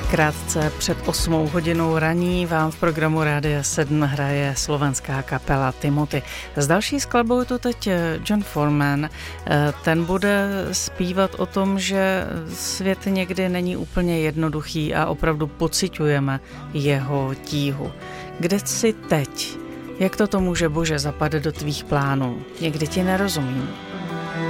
Krátce před 8 hodinou raní vám v programu Rádia 7 hraje slovenská kapela Timothy. S další skladbou je to teď Jon Foreman. Ten bude zpívat o tom, že svět někdy není úplně jednoduchý a opravdu pociťujeme jeho tíhu. Kde jsi teď? Jak toto může, Bože, zapadat do tvých plánů? Někdy ti nerozumím.